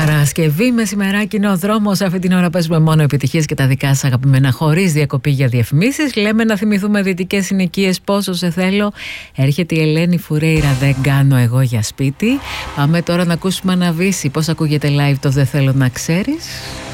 Παρασκευή, μεσημεράκι είναι ο δρόμος. Αυτή την ώρα παίζουμε μόνο επιτυχίες και τα δικά σας αγαπημένα, χωρίς διακοπή για διαφημίσεις. Λέμε να θυμηθούμε δυτικές συνοικίες, πόσο σε θέλω. Έρχεται η Ελένη Φουρέιρα, δεν κάνω εγώ για σπίτι. Πάμε τώρα να ακούσουμε Αναβίση. Πώς ακούγεται live το δεν θέλω να ξέρεις.